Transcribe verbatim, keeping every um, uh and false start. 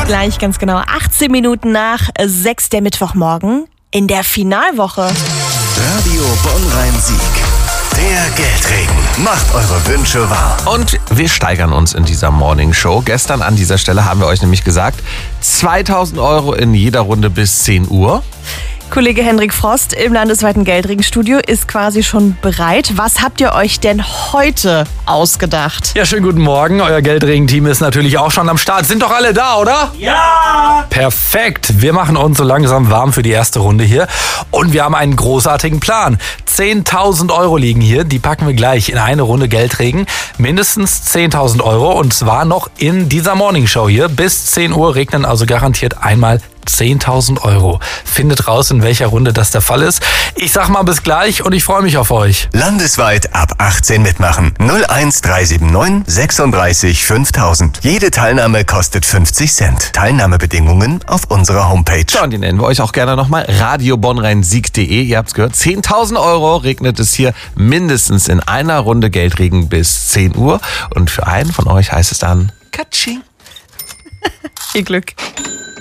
Gleich ganz genau achtzehn Minuten nach sechs der Mittwochmorgen in der Finalwoche. Radio Bonn-Rhein-Sieg. Der Geldregen macht eure Wünsche wahr. Und wir steigern uns in dieser Morning Show. Gestern an dieser Stelle haben wir euch nämlich gesagt, zweitausend Euro in jeder Runde bis zehn Uhr. Kollege Hendrik Frost im landesweiten Geldregenstudio ist quasi schon bereit. Was habt ihr euch denn heute ausgedacht? Ja, schönen guten Morgen. Euer Geldregen-Team ist natürlich auch schon am Start. Sind doch alle da, oder? Ja! Perfekt. Wir machen uns so langsam warm für die erste Runde hier. Und wir haben einen großartigen Plan. zehntausend Euro liegen hier. Die packen wir gleich in eine Runde Geldregen. Mindestens zehntausend Euro. Und zwar noch in dieser Morning Show hier. Bis zehn Uhr regnen also garantiert einmal zehntausend Euro. Findet raus, in welcher Runde das der Fall ist. Ich sag mal bis gleich und ich freue mich auf euch. Landesweit ab achtzehn mitmachen. null eins drei sieben neun sechsunddreißig fünftausend. Jede Teilnahme kostet fünfzig Cent. Teilnahmebedingungen auf unserer Homepage. So, und die nennen wir euch auch gerne nochmal. radio bonn rhein sieg punkt de. Ihr habt's gehört. zehntausend Euro regnet es hier mindestens in einer Runde Geldregen bis zehn Uhr. Und für einen von euch heißt es dann Katsching. Viel Glück.